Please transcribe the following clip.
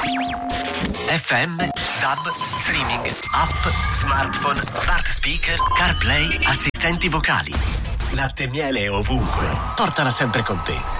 FM, DAB, streaming, app, smartphone, smart speaker, CarPlay, assistenti vocali. Latte e miele ovunque. Portala sempre con te.